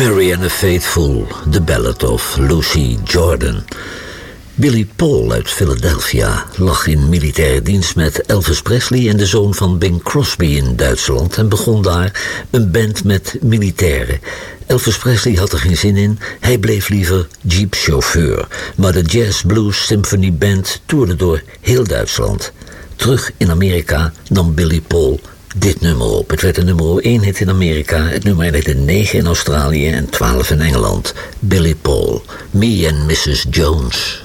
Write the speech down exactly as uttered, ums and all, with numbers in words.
Mary and the Faithful, The Ballad of Lucy Jordan. Billy Paul uit Philadelphia lag in militaire dienst met Elvis Presley en de zoon van Bing Crosby in Duitsland en begon daar een band met militairen. Elvis Presley had er geen zin in, hij bleef liever jeepchauffeur, maar de Jazz Blues Symphony Band toerde door heel Duitsland. Terug in Amerika nam Billy Paul dit nummer op. Het werd een nummer één hit in Amerika, het nummer eindigde negen in Australië en twaalf in Engeland. Billy Paul, Me and missus Jones.